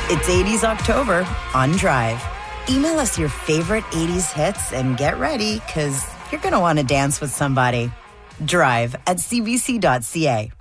It's 80s October on Drive. Email us your favorite 80s hits and get ready, because you're going to want to dance with somebody. Drive at cbc.ca.